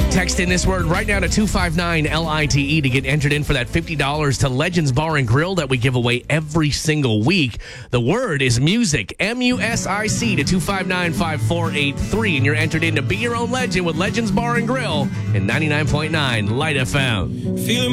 Text in this word right now to 259-LITE to get entered in for that $50 to Legends Bar and Grill that we give away every single week. The word is music, MUSIC, to 259-5483, and you're entered in to be your own legend with Legends Bar and Grill and 99.9 Light FM.